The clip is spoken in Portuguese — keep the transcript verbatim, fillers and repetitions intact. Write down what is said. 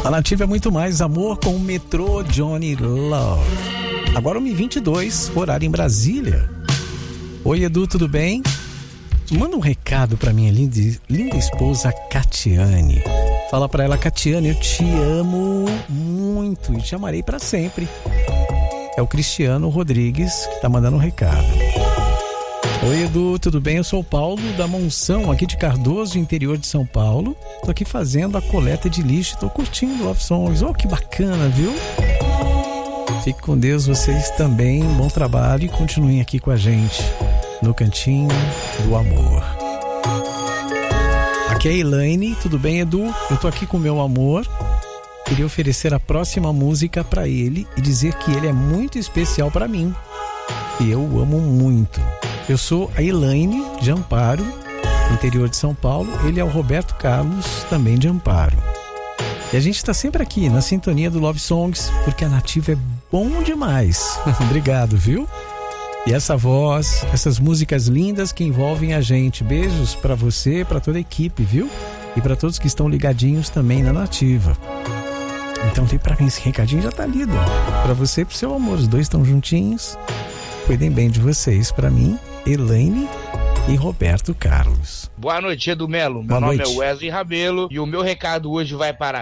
A Nativa é muito mais amor com o Metrô Johnny Love. Agora uma e vinte e dois, horário em Brasília. Oi, Edu, tudo bem? Manda um recado pra minha linda, linda esposa Catiane. Fala pra ela, Catiane, eu te amo muito e te amarei pra sempre. É o Cristiano Rodrigues que tá mandando um recado. Oi, Edu, tudo bem? Eu sou o Paulo da Monção, aqui de Cardoso, interior de São Paulo. Tô aqui fazendo a coleta de lixo, tô curtindo o Love Songs. Oh, que bacana, viu? Fique com Deus, vocês também. Bom trabalho e continuem aqui com a gente no Cantinho do Amor. Aqui é a Elaine, tudo bem, Edu? Eu tô aqui com o meu amor. Queria oferecer a próxima música pra ele e dizer que ele é muito especial pra mim. E eu o amo muito. Eu sou a Elaine de Amparo, interior de São Paulo. Ele é o Roberto Carlos, também de Amparo. E a gente está sempre aqui na sintonia do Love Songs, porque a Nativa é bom demais. Obrigado, viu? E essa voz, essas músicas lindas que envolvem a gente. Beijos para você, para toda a equipe, viu? E para todos que estão ligadinhos também na Nativa. Então tem para mim esse recadinho, já tá lido. Para você e pro seu amor, os dois estão juntinhos. Cuidem bem de vocês, para mim, Elaine e Roberto Carlos. Boa noite, Edu Melo. Meu Boa nome noite. é Wesley Rabelo e o meu recado hoje vai para